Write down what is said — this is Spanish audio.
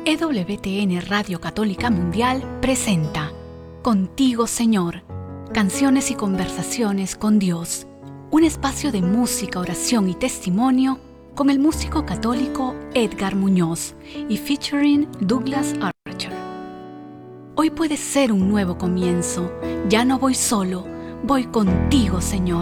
EWTN Radio Católica Mundial presenta Contigo, Señor, canciones y conversaciones con Dios, un espacio de música, oración y testimonio con el músico católico Edgar Muñoz y featuring Douglas Archer. Hoy puede ser un nuevo comienzo, ya no voy solo, voy contigo, Señor.